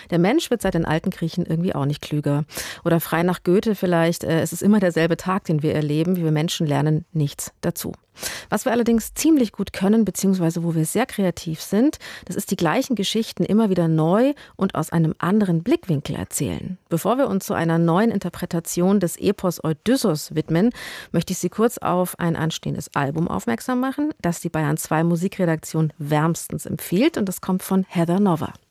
Der Mensch wird seit den alten Griechen irgendwie auch nicht klüger. Oder frei nach Goethe vielleicht, es ist immer derselbe Tag, den wir erleben. Wir Menschen lernen nichts dazu. Was wir allerdings ziemlich gut können, beziehungsweise wo wir sehr kreativ sind, das ist die gleichen Geschichten immer wieder neu und aus einem anderen Blickwinkel erzählen. Bevor wir uns zu einer neuen Interpretation des Epos Odysseus widmen, möchte ich Sie kurz auf ein anstehendes Album aufmerksam machen, das die Bayern 2 Musikredaktion wärmstens empfiehlt, und das kommt von Heather Nova.